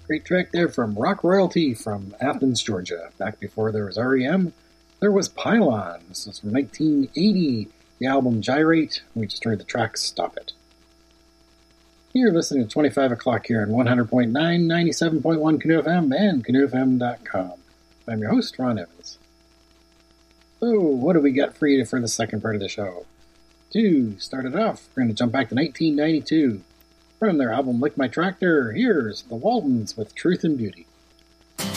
Great track there from Rock Royalty from Athens, Georgia. Back before there was REM, there was Pylon. This was from 1980, the album Gyrate. We just heard the track Stop It. You're listening to 25 o'clock here on 100.9, 97.1 Canoe FM and canoefm.com. I'm your host, Ron Evans. So, what do we got for you for the second part of the show? To start it off, we're going to jump back to 1992. From their album Lick My Tractor, here's The Waltons with Truth and Beauty.